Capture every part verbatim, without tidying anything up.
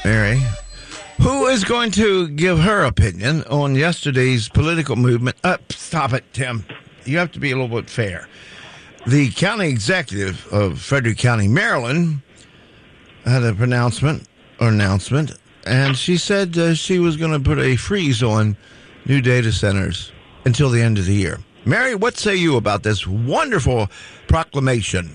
Mary, who is going to give her opinion on yesterday's political movement? Uh, stop it, Tim. You have to be a little bit fair. The county executive of Frederick County, Maryland, had a pronouncement or announcement, and she said uh, she was going to put a freeze on new data centers until the end of the year. Mary, what say you about this wonderful proclamation?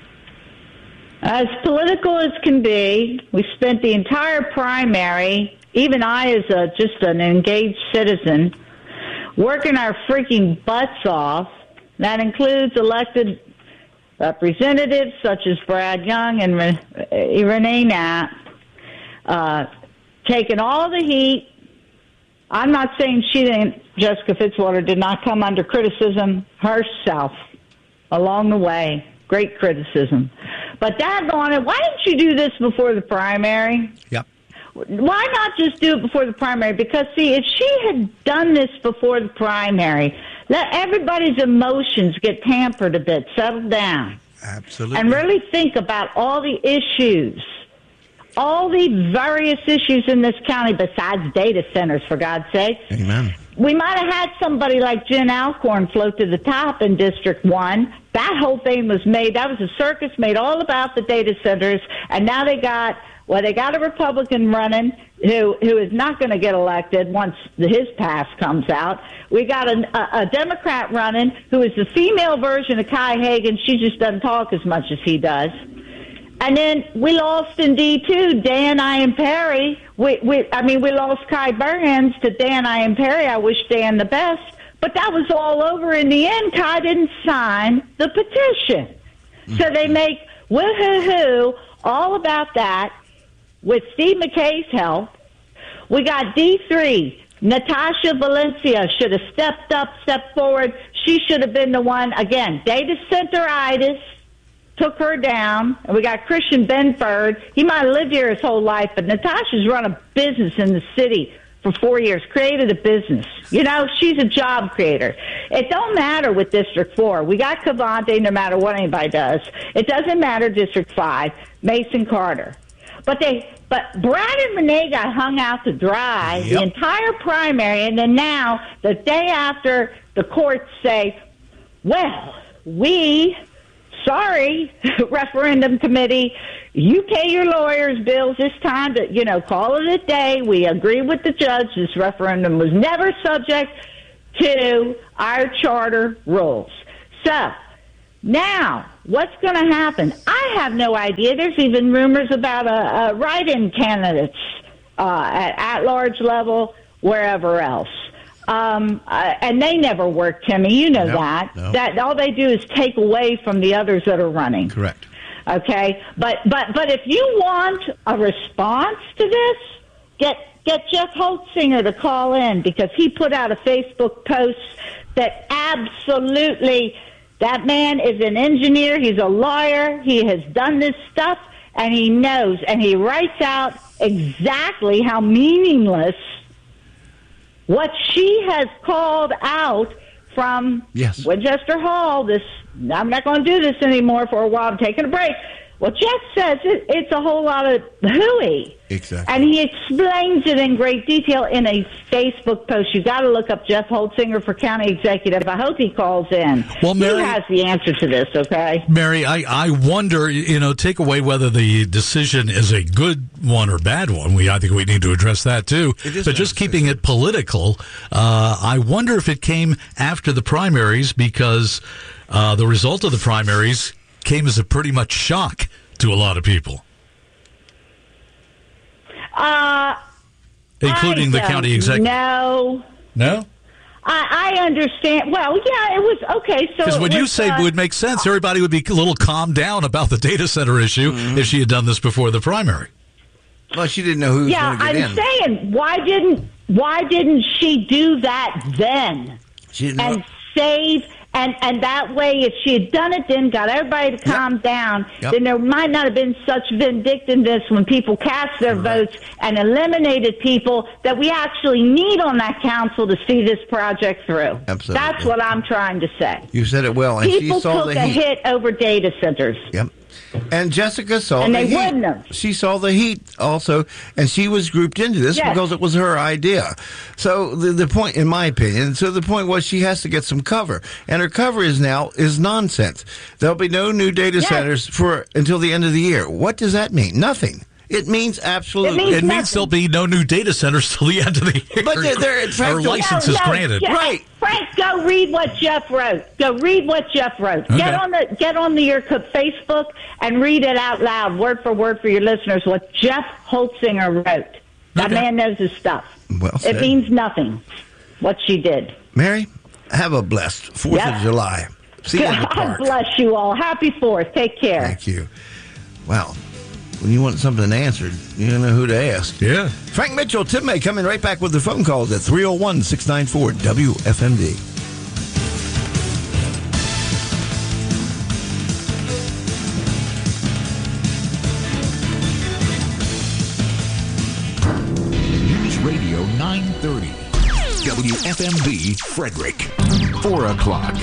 As political as can be, we spent the entire primary, even I as a, just an engaged citizen, working our freaking butts off. That includes elected representatives such as Brad Young and Renee Knapp, uh, taking all the heat. I'm not saying she didn't, Jessica Fitzwater did not come under criticism herself along the way. Great criticism. But daggone it, why didn't you do this before the primary? Yep. Why not just do it before the primary? Because, see, if she had done this before the primary, let everybody's emotions get tampered a bit, settle down. Absolutely. And really think about all the issues, all the various issues in this county besides data centers, for God's sake. Amen. We might have had somebody like Jen Alcorn float to the top in District one. That whole thing was made, that was a circus made all about the data centers, and now they got, well, they got a Republican running who who is not going to get elected once his pass comes out. We got a, a, a Democrat running who is the female version of Kai Hagan. She just doesn't talk as much as he does. And then we lost in D two, Dan Ian Perry. We, we, I mean, we lost Kai Burhans to Dan Ian Perry. I wish Dan the best. But that was all over in the end. Kai didn't sign the petition. Mm-hmm. So they make woo-hoo-hoo all about that with Steve McKay's help. We got D three. Natasha Valencia should have stepped up, stepped forward. She should have been the one, again, data centeritis took her down. And we got Christian Benford. He might have lived here his whole life, but Natasha's run a business in the city for four years, created a business. You know, she's a job creator. It don't matter with District four. We got Cavante no matter what anybody does. It doesn't matter District five, Mason Carter. But they, but Brad and Renee got hung out to dry yep. the entire primary, and then now, the day after, the courts say, well, we... Sorry, referendum committee, you pay your lawyers' bills this time to, you know, call it a day. We agree with the judge. This referendum was never subject to our charter rules. So, now, what's going to happen? I have no idea. There's even rumors about a, a write-in candidates uh, at at-large level, wherever else. Um, uh, and they never work, Timmy. You know no, that. No. That all they do is take away from the others that are running. Correct. Okay, but but but if you want a response to this, get get Jeff Holtzinger to call in, because he put out a Facebook post that absolutely, that man is an engineer. He's a lawyer. He has done this stuff, and he knows, and he writes out exactly how meaningless what she has called out from yes. Winchester Hall. This, I'm not going to do this anymore for a while. I'm taking a break. Well, Jeff says it, it's a whole lot of hooey. Exactly. And he explains it in great detail in a Facebook post. You got to look up Jeff Holtzinger for county executive. I hope he calls in. Well, Mary, he has the answer to this, okay? Mary, I, I wonder, you know, take away whether the decision is a good one or bad one. We I think we need to address that, too. But just keeping it political, uh, I wonder if it came after the primaries, because uh, the result of the primaries came as a pretty much shock to a lot of people. Uh, Including I the county executive. No. No? I, I understand. Well, yeah, it was okay. So Because when was, you say uh, it would make sense, everybody would be a little calmed down about the data center issue mm-hmm. if she had done this before the primary. Well, she didn't know who was yeah, going to get I'm in. saying, why didn't why didn't she do that then? She didn't and know. save and and that way, if she had done it then, got everybody to calm yep. down, yep. then there might not have been such vindictiveness when people cast their right. votes and eliminated people that we actually need on that council to see this project through. Absolutely. That's what I'm trying to say. You said it well. And people she saw took the a heat. hit over data centers. Yep. And Jessica saw and the they heat. wouldn't have. She saw the heat also, and she was grouped into this Yes. because it was her idea. So the the point, in my opinion, so the point was she has to get some cover, and her cover is now is nonsense. There'll be no new data Yes. centers for until the end of the year. What does that mean? Nothing. It means absolutely. It means It means there'll be no new data centers till the end of the year. But they're- they're- in fact, Our no, license No, is no, granted. Jeff- Right. Frank, go read what Jeff wrote. Go read what Jeff wrote. Okay. Get on the get on the your Facebook and read it out loud, word for word, for your listeners. What Jeff Holtzinger wrote. That Okay. man knows his stuff. Well said. It means nothing. What she did. Mary, have a blessed Fourth Yep. of July. See you in the God park. bless you all. Happy Fourth. Take care. Thank you. Wow. When you want something answered, you don't know who to ask. Yeah. Frank Mitchell, Tim May coming right back with the phone calls at three oh one, six nine four, W F M D. News Radio nine thirty. W F M D Frederick. four o'clock.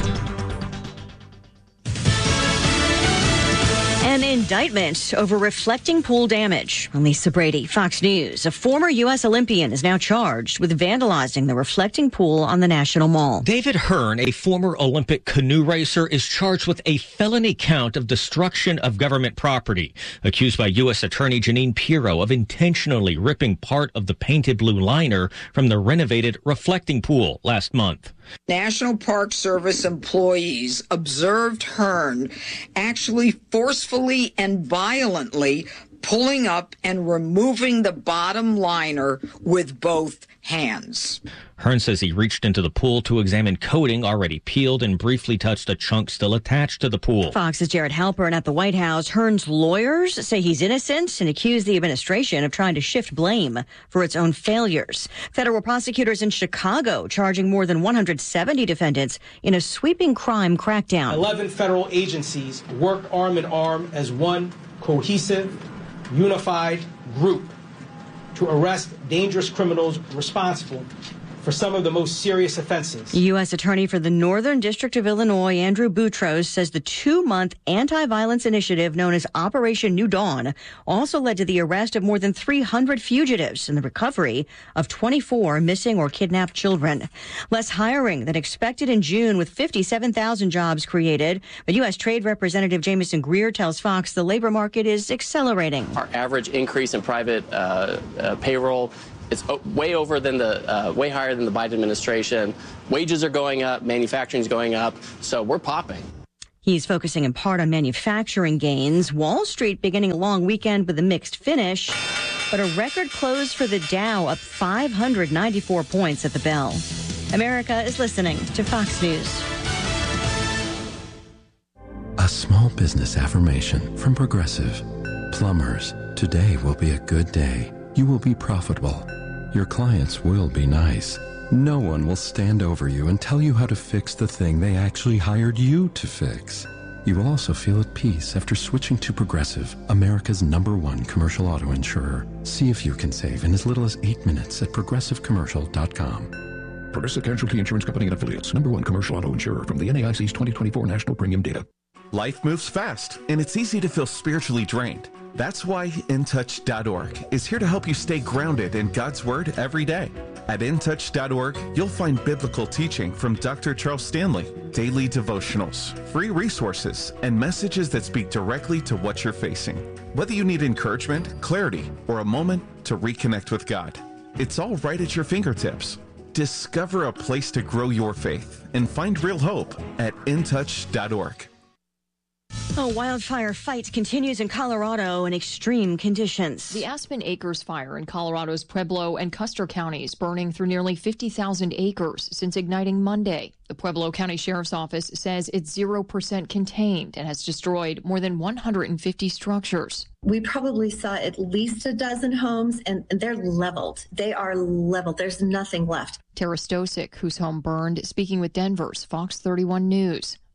An indictment over reflecting pool damage. I'm Lisa Brady, Fox News. A former U S Olympian is now charged with vandalizing the reflecting pool on the National Mall. David Hearn, a former Olympic canoe racer, is charged with a felony count of destruction of government property, accused by U S Attorney Jeanine Pirro of intentionally ripping part of the painted blue liner from the renovated reflecting pool last month. National Park Service employees observed Hearn actually forcefully and violently pulling up and removing the bottom liner with both hands. Hearn says he reached into the pool to examine coating already peeled and briefly touched a chunk still attached to the pool. Fox's Jared Halpern at the White House. Hearn's lawyers say he's innocent and accuse the administration of trying to shift blame for its own failures. Federal prosecutors in Chicago charging more than one hundred seventy defendants in a sweeping crime crackdown. eleven federal agencies work arm in arm as one cohesive, unified group to arrest dangerous criminals responsible for some of the most serious offenses. U S Attorney for the Northern District of Illinois, Andrew Boutros, says the two-month anti-violence initiative known as Operation New Dawn also led to the arrest of more than three hundred fugitives and the recovery of twenty-four missing or kidnapped children. Less hiring than expected in June with fifty-seven thousand jobs created. But U S Trade Representative Jamison Greer tells Fox the labor market is accelerating. Our average increase in private uh, uh, payroll is way over than the, uh, way higher than the Biden administration. Wages are going up, manufacturing is going up, so we're popping. He's focusing in part on manufacturing gains. Wall Street beginning a long weekend with a mixed finish, but a record close for the Dow, up five hundred ninety-four points at the bell. America is listening to Fox News. A small business affirmation from Progressive. Plumbers, today will be a good day. You will be profitable. Your clients will be nice. No one will stand over you and tell you how to fix the thing they actually hired you to fix. You will also feel at peace after switching to Progressive, America's number one commercial auto insurer. See if you can save in as little as eight minutes at progressive commercial dot com. Progressive Casualty Insurance Company and Affiliates. Number one commercial auto insurer from the N A I C's twenty twenty-four National Premium Data. Life moves fast, and it's easy to feel spiritually drained. That's why in touch dot org is here to help you stay grounded in God's Word every day. At in touch dot org, you'll find biblical teaching from Doctor Charles Stanley, daily devotionals, free resources, and messages that speak directly to what you're facing. Whether you need encouragement, clarity, or a moment to reconnect with God, it's all right at your fingertips. Discover a place to grow your faith and find real hope at in touch dot org. A wildfire fight continues in Colorado in extreme conditions. The Aspen Acres fire in Colorado's Pueblo and Custer counties burning through nearly fifty thousand acres since igniting Monday. The Pueblo County Sheriff's Office says it's zero percent contained and has destroyed more than one hundred fifty structures. We probably saw at least a dozen homes, and they're leveled. They are leveled. There's nothing left. Tara Stosic, whose home burned, speaking with Denver's Fox thirty-one News.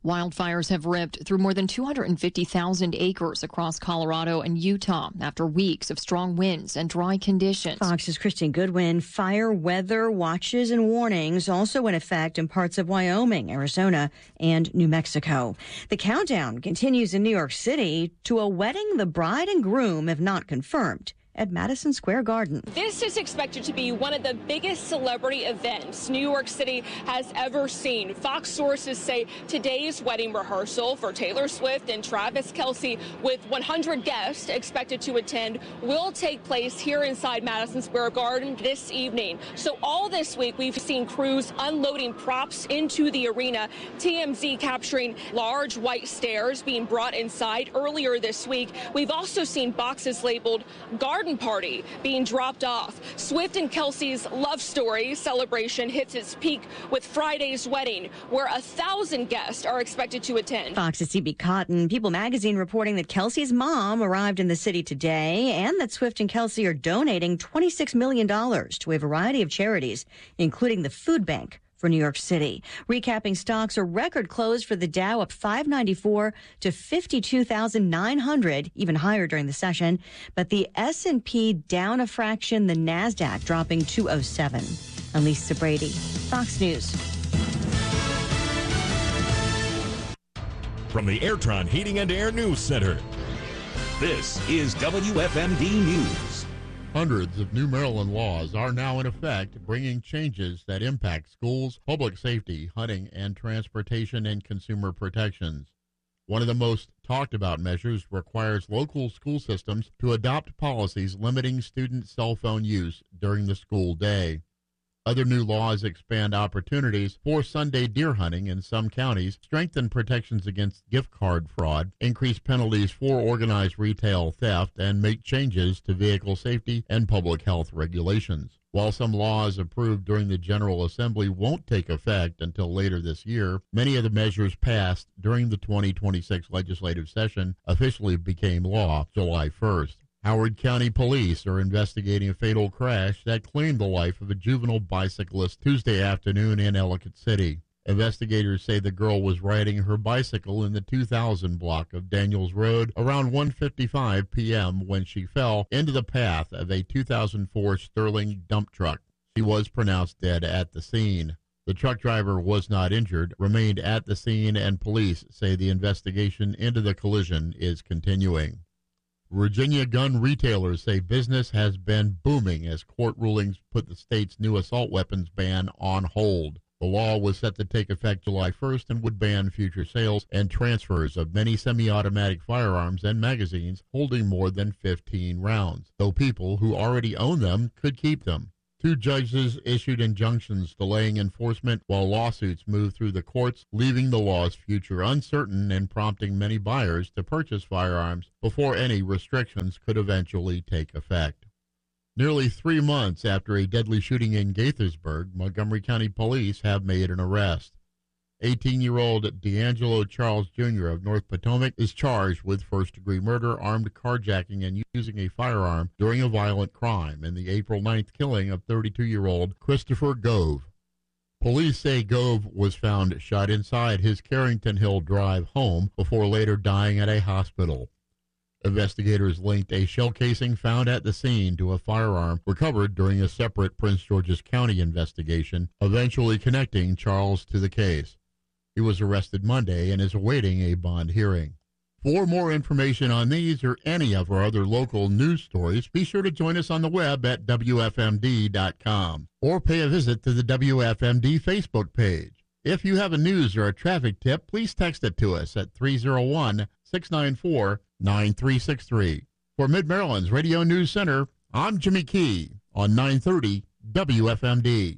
Wildfires have ripped through more than two hundred fifty thousand acres across Colorado and Utah after weeks of strong winds and dry conditions. Fox's Christine Goodwin. Fire weather watches and warnings also in effect in parts of Wyoming, Arizona, and New Mexico. The countdown continues in New York City to a wedding the bride and groom have not confirmed at Madison Square Garden. This is expected to be one of the biggest celebrity events New York City has ever seen. Fox sources say today's wedding rehearsal for Taylor Swift and Travis Kelce, with one hundred guests expected to attend, will take place here inside Madison Square Garden this evening. So all this week, we've seen crews unloading props into the arena. T M Z capturing large white stairs being brought inside earlier this week. We've also seen boxes labeled Garden Party being dropped off. Swift and Kelce's love story celebration hits its peak with Friday's wedding, where a thousand guests are expected to attend. Fox's C B Cotton. People magazine reporting that Kelce's mom arrived in the city today and that Swift and Kelce are donating twenty-six million dollars to a variety of charities, including the Food Bank for New York City. Recapping stocks, a record close for the Dow, up five ninety-four to fifty-two thousand nine hundred, even higher during the session. But the S and P down a fraction, the NASDAQ dropping two oh seven. I'm Lisa Brady, Fox News. From the Airtron Heating and Air News Center, this is W F M D News. Hundreds of new Maryland laws are now in effect, bringing changes that impact schools, public safety, hunting, and transportation and consumer protections. One of the most talked about measures requires local school systems to adopt policies limiting student cell phone use during the school day. Other new laws expand opportunities for Sunday deer hunting in some counties, strengthen protections against gift card fraud, increase penalties for organized retail theft, and make changes to vehicle safety and public health regulations. While some laws approved during the General Assembly won't take effect until later this year, many of the measures passed during the twenty twenty-six legislative session officially became law July first. Howard County Police are investigating a fatal crash that claimed the life of a juvenile bicyclist Tuesday afternoon in Ellicott City. Investigators say the girl was riding her bicycle in the two thousand block of Daniels Road around one fifty-five p.m. when she fell into the path of a two thousand four Sterling dump truck. She was pronounced dead at the scene. The truck driver was not injured, remained at the scene, and police say the investigation into the collision is continuing. Virginia gun retailers say business has been booming as court rulings put the state's new assault weapons ban on hold. The law was set to take effect July first and would ban future sales and transfers of many semi-automatic firearms and magazines holding more than fifteen rounds, though people who already own them could keep them. Two judges issued injunctions delaying enforcement while lawsuits moved through the courts, leaving the law's future uncertain and prompting many buyers to purchase firearms before any restrictions could eventually take effect. Nearly three months after a deadly shooting in Gaithersburg, Montgomery County Police have made an arrest. eighteen-year-old D'Angelo Charles Junior of North Potomac is charged with first-degree murder, armed carjacking, and using a firearm during a violent crime in the April ninth killing of thirty-two-year-old Christopher Gove. Police say Gove was found shot inside his Carrington Hill Drive home before later dying at a hospital. Investigators linked a shell casing found at the scene to a firearm recovered during a separate Prince George's County investigation, eventually connecting Charles to the case. He was arrested Monday and is awaiting a bond hearing. For more information on these or any of our other local news stories, be sure to join us on the web at W F M D dot com or pay a visit to the W F M D Facebook page. If you have a news or a traffic tip, please text it to us at three oh one, six nine four, nine three six three. For Mid-Maryland's Radio News Center, I'm Jimmy Key on nine thirty W F M D.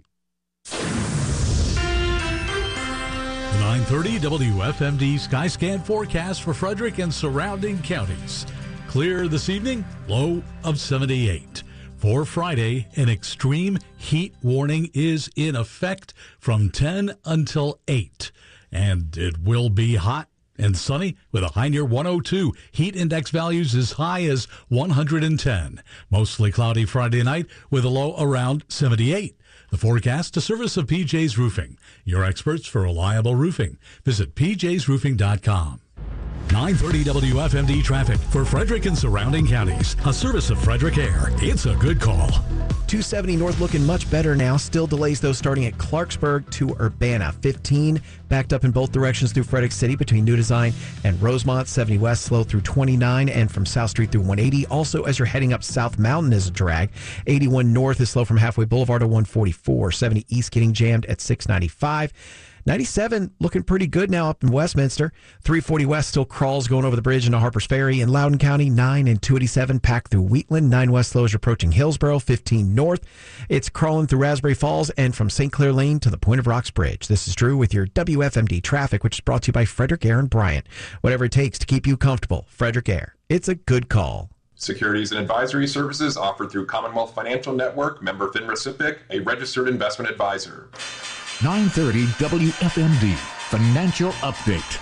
nine thirty W F M D Skyscan forecast for Frederick and surrounding counties. Clear this evening, low of seventy-eight. For Friday, an extreme heat warning is in effect from ten until eight. And it will be hot and sunny with a high near one oh two. Heat index values as high as one hundred ten. Mostly cloudy Friday night with a low around seventy-eight. The forecast, a service of P J's Roofing, your experts for reliable roofing. Visit p j's roofing dot com. nine thirty W F M D traffic for Frederick and surrounding counties. A service of Frederick Air. It's a good call. two seventy north looking much better now. Still delays, though, starting at Clarksburg to Urbana. fifteen backed up in both directions through Frederick City between New Design and Rosemont. seventy west slow through twenty-nine and from South Street through one eighty. Also, as you're heading up South Mountain is a drag. eighty-one north is slow from Halfway Boulevard to one forty-four. seventy east getting jammed at six ninety-five. ninety-seven looking pretty good now up in Westminster. three forty west still crawls going over the bridge into Harpers Ferry. In Loudoun County, nine and two eighty-seven packed through Wheatland. nine west slow as you're approaching Hillsborough. fifteen north, it's crawling through Raspberry Falls and from Saint Clair Lane to the Point of Rocks Bridge. This is Drew with your W F M D traffic, which is brought to you by Frederick Air and Bryant. Whatever it takes to keep you comfortable, Frederick Air. It's a good call. Securities and advisory services offered through Commonwealth Financial Network, member FINRA SIPC, a registered investment advisor. nine thirty W F M D Financial Update.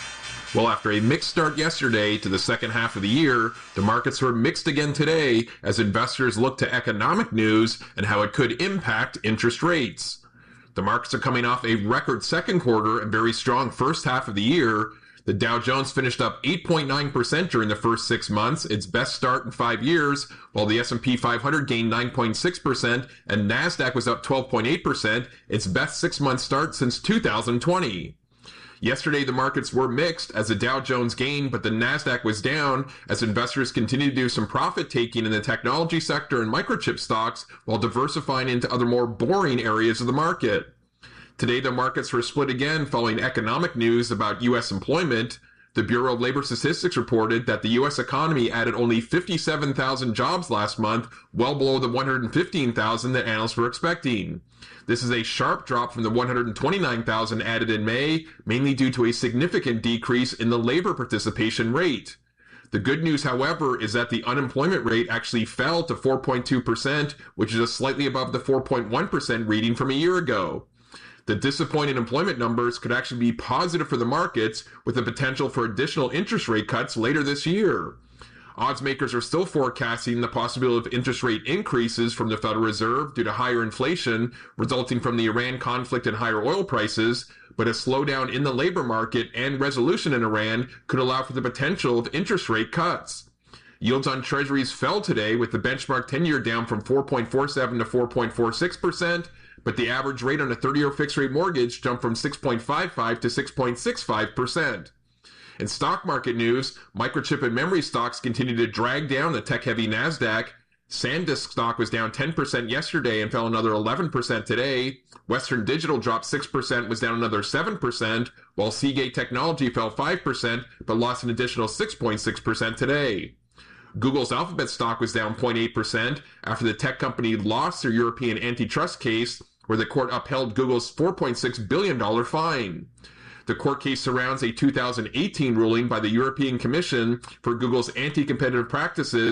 Well, after a mixed start yesterday to the second half of the year, the markets were mixed again today as investors look to economic news and how it could impact interest rates. The markets are coming off a record second quarter and very strong first half of the year. The Dow Jones finished up eight point nine percent during the first six months, its best start in five years, while the S and P five hundred gained nine point six percent and NASDAQ was up twelve point eight percent, its best six-month start since two thousand twenty. Yesterday, the markets were mixed as the Dow Jones gained, but the NASDAQ was down as investors continued to do some profit-taking in the technology sector and microchip stocks while diversifying into other more boring areas of the market. Today, the markets were split again following economic news about U S employment. The Bureau of Labor Statistics reported that the U S economy added only fifty-seven thousand jobs last month, well below the one hundred fifteen thousand that analysts were expecting. This is a sharp drop from the one hundred twenty-nine thousand added in May, mainly due to a significant decrease in the labor participation rate. The good news, however, is that the unemployment rate actually fell to four point two percent, which is slightly above the four point one percent reading from a year ago. The disappointing employment numbers could actually be positive for the markets, with the potential for additional interest rate cuts later this year. Odds makers are still forecasting the possibility of interest rate increases from the Federal Reserve due to higher inflation resulting from the Iran conflict and higher oil prices, but a slowdown in the labor market and resolution in Iran could allow for the potential of interest rate cuts. Yields on treasuries fell today, with the benchmark ten-year down from four point four seven to four point four six percent, but the average rate on a thirty-year fixed-rate mortgage jumped from six point five five to six point six five percent. In stock market news, microchip and memory stocks continue to drag down the tech-heavy NASDAQ. SanDisk stock was down ten percent yesterday and fell another eleven percent today. Western Digital dropped six percent, was down another seven percent, while Seagate Technology fell five percent, but lost an additional six point six percent today. Google's Alphabet stock was down zero point eight percent after the tech company lost their European antitrust case, where the court upheld Google's four point six billion dollars fine. The court case surrounds a two thousand eighteen ruling by the European Commission for Google's anti-competitive practices